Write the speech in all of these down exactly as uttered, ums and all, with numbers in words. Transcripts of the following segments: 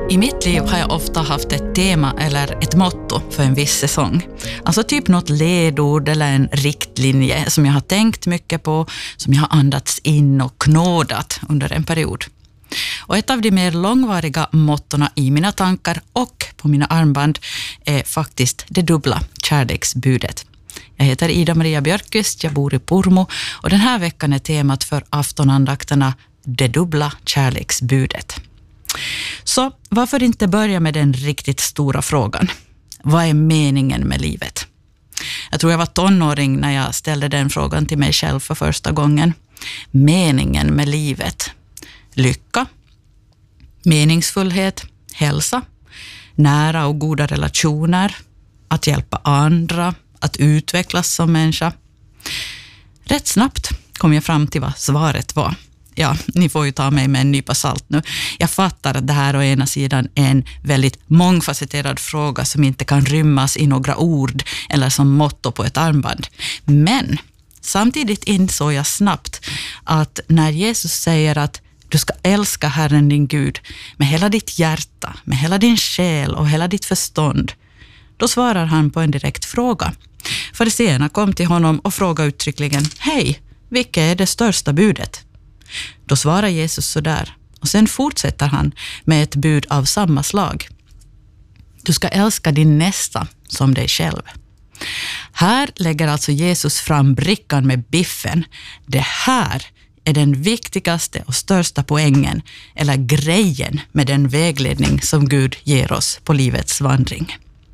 I mitt liv har jag ofta haft ett tema eller ett motto för en viss säsong. Alltså typ något ledord eller en riktlinje som jag har tänkt mycket på, som jag har andats in och knådat under en period. Och ett av de mer långvariga mottorna i mina tankar och på mina armband är faktiskt det dubbla kärleksbudet. Jag heter Ida Maria Björkqvist, jag bor i Pormo och den här veckan är temat för aftonandakterna det dubbla kärleksbudet. Så varför inte börja med den riktigt stora frågan? Vad är meningen med livet? Jag tror jag var tonåring när jag ställde den frågan till mig själv för första gången. Meningen med livet. Lycka, meningsfullhet, hälsa, nära och goda relationer, att hjälpa andra, att utvecklas som människa. Rätt snabbt kom jag fram till vad svaret var. Ja, ni får ju ta mig med en nypa salt nu. Jag fattar att det här å ena sidan är en väldigt mångfacetterad fråga som inte kan rymmas i några ord eller som motto på ett armband. Men samtidigt insåg jag snabbt att när Jesus säger att du ska älska Herren din Gud med hela ditt hjärta, med hela din själ och hela ditt förstånd, då svarar han på en direkt fråga. Fariséerna kom till honom och frågade uttryckligen: hej, vilket är det största budet? Då svarar Jesus så där, och sen fortsätter han med ett bud av samma slag. Du ska älska din nästa som dig själv. Här lägger alltså Jesus fram brickan med biffen. Det här är den viktigaste och största poängen eller grejen med den vägledning som Gud ger oss på livets vandring.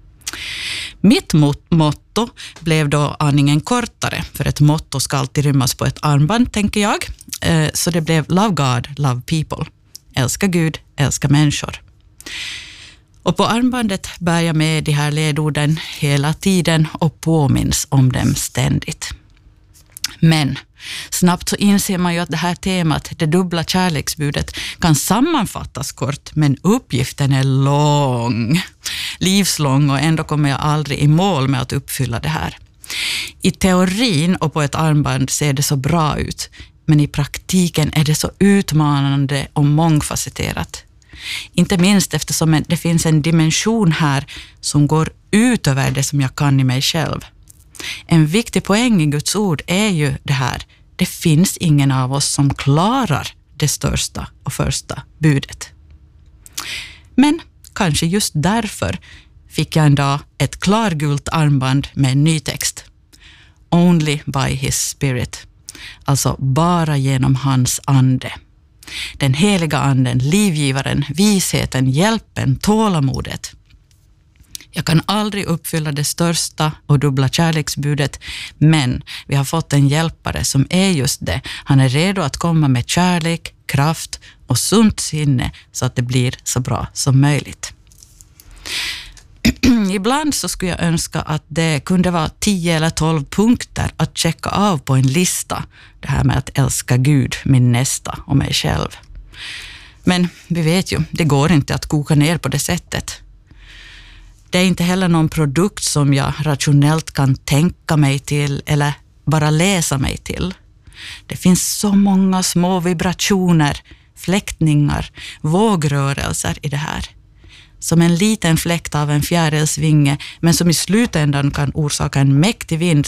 Mitt motto blev då aningen kortare, för ett motto ska alltid rymmas på ett armband, tänker jag. Så det blev Love God, Love People. Älska Gud, älska människor. Och på armbandet bär jag med de här ledorden hela tiden och påminns om dem ständigt. Men snabbt så inser man ju att det här temat, det dubbla kärleksbudet, kan sammanfattas kort, men uppgiften är lång, livslång, och ändå kommer jag aldrig i mål med att uppfylla det här. I teorin och på ett armband ser det så bra ut, men i praktiken är det så utmanande och mångfacetterat. Inte minst eftersom det finns en dimension här som går utöver det som jag kan i mig själv. En viktig poäng i Guds ord är ju det här: det finns ingen av oss som klarar det största och första budet. Men kanske just därför fick jag en dag ett klargult armband med en ny text. Only by his spirit. Alltså bara genom hans ande. Den heliga anden, livgivaren, visheten, hjälpen, tålamodet. Jag kan aldrig uppfylla det största och dubbla kärleksbudet, men vi har fått en hjälpare som är just det. Han är redo att komma med kärlek, kraft och sunt sinne så att det blir så bra som möjligt. Ibland så skulle jag önska att det kunde vara tio eller tolv punkter att checka av på en lista. Det här med att älska Gud, min nästa och mig själv. Men vi vet ju, det går inte att koka ner på det sättet. Det är inte heller någon produkt som jag rationellt kan tänka mig till eller bara läsa mig till. Det finns så många små vibrationer, fläktningar, vågrörelser i det här. Som en liten fläkt av en fjärilsvinge, men som i slutändan kan orsaka en mäktig vind